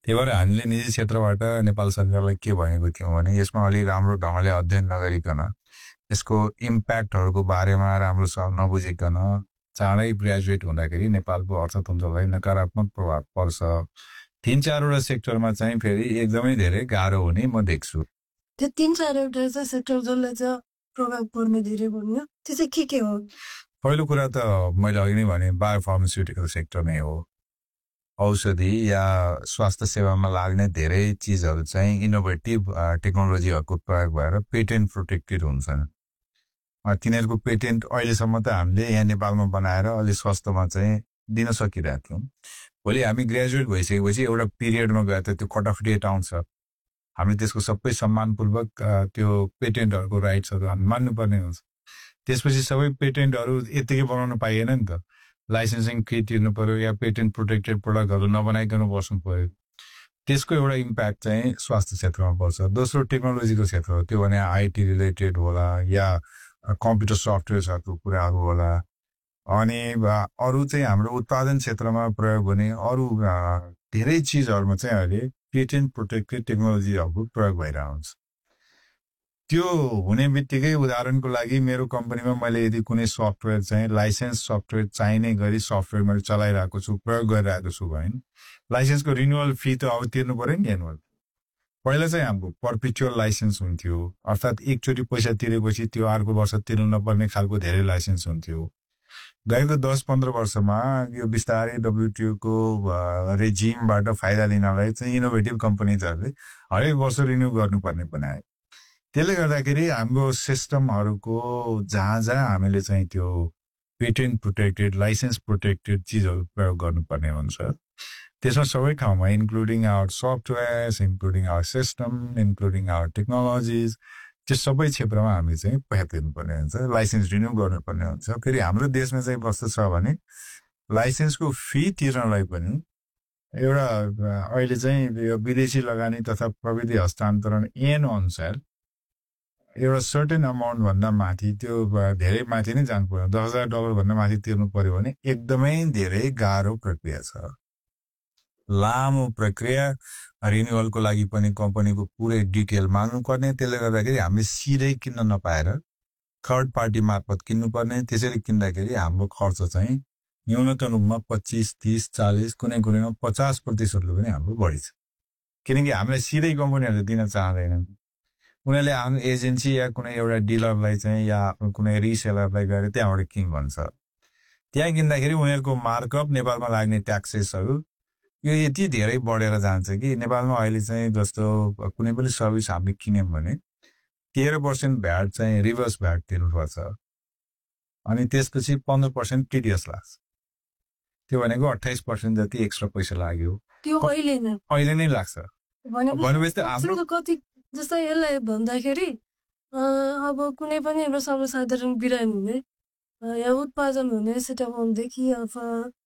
त्यही भएर हामीले निजी क्षेत्रबाट नेपाल सरकारलाई के भनेको थियौँ भने यसमा अलि राम्रो ढङ्गले अध्ययन नगरिकन यसको इम्प्याक्टहरूको बारेमा राम्रोसँग नबुझिकन चाँडै ग्रेजुएट हुँदाखेरि नेपालको अर्थतन्त्रलाई नकारात्मक प्रभाव पर्छ। 3-4वटा सेक्टरमा चाहिँ फेरि एकदमै धेरै गाह्रो हुने म देख्छु। त्यो 3-4वटा चाहिँ सेक्टर जसलाई चाहिँ प्रभाव पर्ने धेरै भन्यो त्यो चाहिँ के हो? पहिलो कुरा त मैले अघि नै भने बायोफार्मास्युटिकल सेक्टर नै हो। औषधि या स्वास्थ्य सेवामा लाग्ने धेरै चिजहरू चाहिँ इनोभेटिभ टेक्नोलोजीहरूको प्रयोग भएर पेटेन्ट प्रोटेक्टेड हुन्छन्। तिनीहरूको पेटेन्ट अहिलेसम्म त हामीले यहाँ नेपालमा बनाएर अलि सस्तोमा चाहिँ दिन सकिरहेको थियौँ। भोलि हामी ग्रेजुएट भइसकेपछि एउटा पिरियडमा गएर त त्यो कट अफ डेट आउँछ। हामीले त्यसको सबै सम्मानपूर्वक त्यो पेटेन्टहरूको राइट्सहरू हामी मान्नुपर्ने हुन्छ। त्यसपछि सबै पेटेन्टहरू यत्तिकै बनाउन पाइएन नि त। लाइसेन्सिङ फी तिर्नु पर्यो या पेटेन्ट प्रोटेक्टेड प्रडक्टहरू नबनाइकन बस्नु पर्यो। त्यसको एउटा इम्प्याक्ट चाहिँ स्वास्थ्य क्षेत्रमा पर्छ। दोस्रो टेक्नोलोजीको क्षेत्र हो, त्यो भने आइटी रिलेटेड होला या कम्प्युटर सफ्टवेयर्सहरूको कुराहरू होला। अनि अरू चाहिँ हाम्रो उत्पादन क्षेत्रमा प्रयोग हुने अरू धेरै चिजहरूमा चाहिँ अहिले पेटेन्ट प्रोटेक्टेड टेक्नोलोजीहरूको प्रयोग भइरहेको हुन्छ। त्यो हुने बित्तिकै उदाहरणको लागि मेरो कम्पनीमा मैले यदि कुनै सफ्टवेयर चाहिँ लाइसेन्स सफ्टवेयर चाहिने गरी सफ्टवेयर मैले चलाइरहेको छु, प्रयोग गरिरहेको छु भने लाइसेन्सको रिन्युअल फी त अब तिर्नु पर्यो नि एनुअल। पहिला चाहिँ हाम्रो पर्पिचुअल लाइसेन्स हुन्थ्यो, अर्थात् एकचोटि पैसा तिरेपछि त्यो अर्को वर्ष तिर्नु नपर्ने खालको धेरै लाइसेन्स हुन्थ्यो। गएको 10-15 वर्षमा यो बिस्तारै WTO को रेजिमबाट फाइदा लिनलाई चाहिँ इनोभेटिभ कम्पनीजहरूले हरेक वर्ष रिन्यू गर्नुपर्ने बनाए। त्यसले गर्दाखेरि हाम्रो सिस्टमहरूको जहाँ हामीले चाहिँ त्यो पेटेन्ट प्रोटेक्टेड लाइसेन्स प्रोटेक्टेड चिजहरू प्रयोग गर्नुपर्ने हुन्छ। त्यसमा सबै ठाउँमा including our softwares, including our system, including our technologies, त्यो सबै क्षेत्रमा हामी चाहिँ पैसा तिर्नुपर्ने हुन्छ, लाइसेन्स रिन्यू गर्नुपर्ने हुन्छ। फेरि हाम्रो देशमा चाहिँ कस्तो छ भने लाइसेन्सको फी तिर्नलाई पनि एउटा अहिले चाहिँ यो विदेशी लगानी तथा प्रविधि हस्तान्तरण ऐन अनुसार एउटा सर्टेन अमाउन्ट भन्दा माथि, त्यो धेरै माथि नै जानु पर्यो, $10,000 भन्दा माथि तिर्नु पर्यो भने एकदमै धेरै गाह्रो प्रक्रिया छ, लामो प्रक्रिया। रिन्युअलको लागि पनि कम्पनीको पुरै डिटेल माग्नुपर्ने। त्यसले गर्दाखेरि हामीले सिधै किन्न नपाएर थर्ड पार्टी मार्फत किन्नुपर्ने। त्यसरी किन्दाखेरि हाम्रो खर्च चाहिँ न्यूनतम रूपमा 25, 30, 40, कुनै कुनैमा 50% पनि हाम्रो बढी छ। किनकि हामीलाई सिधै कम्पनीहरूले दिन चाहँदैनन्। उनीहरूले आफ्नो एजेन्सी या कुनै एउटा डिलरलाई चाहिँ या कुनै रिसेलरलाई गएर त्यहाँबाट किन भन्छ। त्यहाँ किन्दाखेरि उनीहरूको मार्कअप, नेपालमा लाग्ने ट्याक्सेसहरू यो यति धेरै बढेर जान्छ कि नेपालमा अहिले चाहिँ जस्तो कुनै पनि सर्भिस हामीले किन्यौँ भने 13% भ्याट चाहिँ रिभर्स भ्याट तिर्नुपर्छ। अनि त्यसपछि 15% टिडिएस लाग्छ। त्यो भनेको 28% जति एक्स्ट्रा पैसा लाग्यो। त्यो अहिले नै लाग्छ। भनेपछि त हाम्रो कति जस्तो यसलाई भन्दाखेरि अब कुनै पनि एउटा सर्वसाधारण बिरामी हुने या उत्पादन हुने सिटामोलदेखि अथवा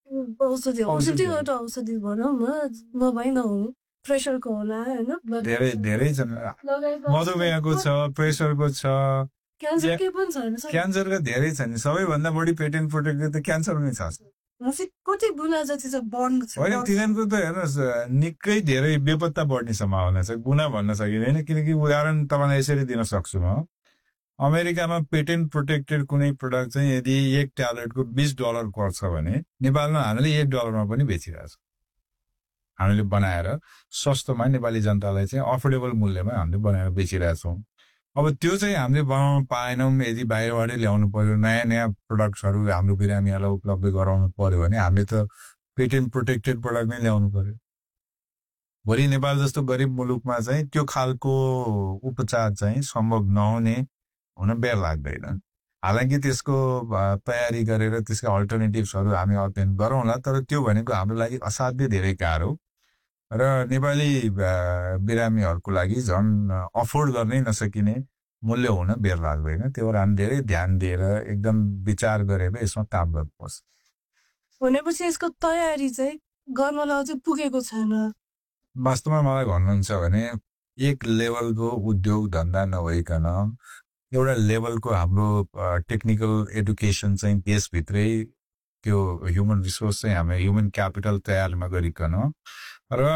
औषधि भनौँ न, नभई नहुने प्रेसरको होला होइन, धेरै छन्, मधुमेहको छ, प्रेसरको छ, क्यान्सरकै पनि छ, क्यान्सरका धेरै छन्। सबैभन्दा बढी पेटेन्ट प्रोटेक्टेड त क्यान्सरमै छ। कति गुना जति चाहिँ बढ्नु छ होइन, तिनीहरूको त हेर्नुहोस् निकै धेरै बेपत्ता बढ्ने सम्भावना छ। गुना भन्न सकिँदैन, किनकि उदाहरण तपाईँलाई यसरी दिन सक्छु म। अमेरिकामा पेटेन्ट प्रोटेक्टेड कुनै प्रोडक्ट चाहिँ यदि एक ट्याब्लेटको $20 पर्छ भने नेपालमा हामीले $1 पनि बेचिरहेछ। हामीले बनाएर सस्तोमा नेपाली जनतालाई चाहिँ अफोर्डेबल मूल्यमा हामीले बनाएर बेचिरहेछौँ। अब त्यो चाहिँ हामीले बनाउन पाएनौँ, यदि बाहिरबाटै ल्याउनु पर्यो, नयाँ प्रोडक्ट्सहरू हाम्रो बिरामीहरूलाई उपलब्ध गराउनु पर्यो भने हामीले त पेटेन्ट प्रोटेक्टेड प्रोडक्ट नै ल्याउनु पर्यो। भोलि नेपाल जस्तो गरिब मुलुकमा चाहिँ त्यो खालको उपचार चाहिँ सम्भव नहुने हुन बेर लाग्दैन। हालाकि त्यसको तयारी गरेर त्यसका अल्टरनेटिभ्सहरू हामी अध्ययन गरौँला, तर त्यो भनेको हाम्रो लागि असाध्यै धेरै गाह्रो र नेपाली बिरामीहरूको लागि झन् अफोर्ड गर्नै नसकिने मूल्य हुन बेर लाग्दैन। त्यो भएर हामी धेरै ध्यान दिएर एकदम विचार गरेर यसमा काम गर्नुपर्छ। भनेपछि यसको तयारी चाहिँ गर्नलाई अझै पुगेको छैन। वास्तवमा मलाई भन्नुहुन्छ भने एक लेभलको उद्योग धन्दा नभइकन एउटा लेभलको हाम्रो टेक्निकल एडुकेसन चाहिँ देशभित्रै त्यो ह्युमन रिसोर्स चाहिँ हामी ह्युमन क्यापिटल तयार नगरिकन र